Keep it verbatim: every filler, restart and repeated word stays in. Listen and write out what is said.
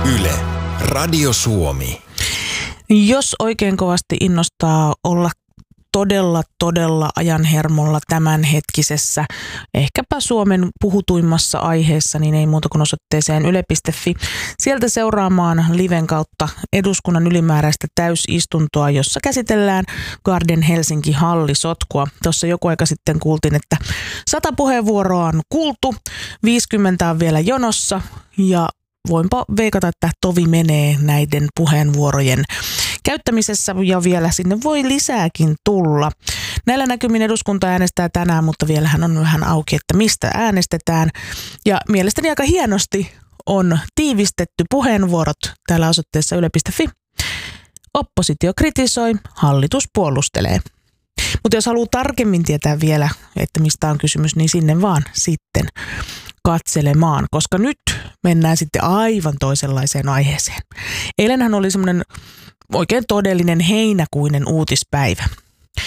Yle, Radio Suomi. Jos oikein kovasti innostaa olla todella, todella ajan hermolla tämänhetkisessä, ehkäpä Suomen puhutuimmassa aiheessa, niin ei muuta kuin osoitteeseen yle piste fi. Sieltä seuraamaan liven kautta eduskunnan ylimääräistä täysistuntoa, jossa käsitellään Garden Helsinki hallisotkua. Tuossa joku aika sitten kuultiin, että sata puheenvuoroa on kuultu, viisikymmentä on vielä jonossa ja voinpa veikata, että tovi menee näiden puheenvuorojen käyttämisessä ja vielä sinne voi lisääkin tulla. Näillä näkymin eduskunta äänestää tänään, mutta vielähän on vähän auki, että mistä äänestetään. Ja mielestäni aika hienosti on tiivistetty puheenvuorot täällä osoitteessa yle piste fi. Oppositio kritisoi, hallitus puolustelee. Mutta jos haluaa tarkemmin tietää vielä, että mistä on kysymys, niin sinne vaan sitten katselemaan, koska nyt mennään sitten aivan toisenlaiseen aiheeseen. Eilenhän oli semmoinen oikein todellinen heinäkuinen uutispäivä.